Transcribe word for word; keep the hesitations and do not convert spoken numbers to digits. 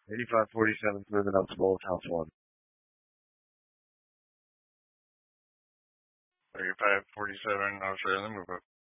eighty-five forty-seven, moving up to both, house one. thirty-five forty-seven, I'll show you the move up.